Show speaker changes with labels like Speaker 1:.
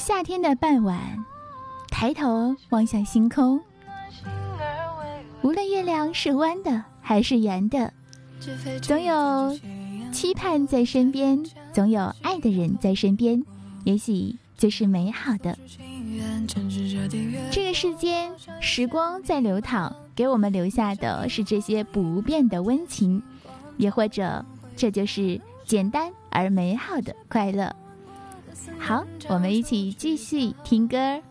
Speaker 1: 夏天的傍晚，抬头望向星空，无论月亮是弯的还是圆的，总有期盼在身边，总有爱的人在身边，也许就是美好的。这个世间，时光在流淌，给我们留下的是这些不变的温情，也或者这就是简单而美好的快乐。好，我们一起继续听歌。